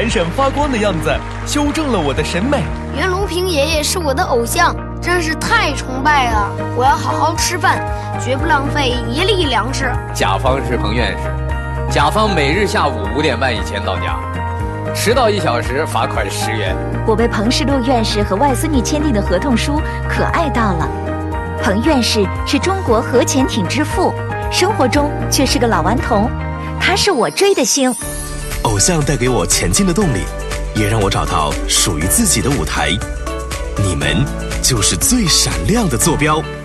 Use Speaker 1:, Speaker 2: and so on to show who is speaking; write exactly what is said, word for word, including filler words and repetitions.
Speaker 1: 闪闪发光的样子，修正了我的审美。
Speaker 2: 袁隆平爷爷是我的偶像，真是太崇拜了！我要好好吃饭，绝不浪费一粒粮食。
Speaker 3: 甲方是彭院士，甲方每日下午五点半以前到家，迟到一小时罚款十元。
Speaker 4: 我被彭世禄院士和外孙女签订的合同书可爱到了。彭院士是中国核潜艇之父，生活中却是个老顽童，他是我追的星。
Speaker 5: 偶像带给我前进的动力，也让我找到属于自己的舞台。你们就是最闪亮的坐标。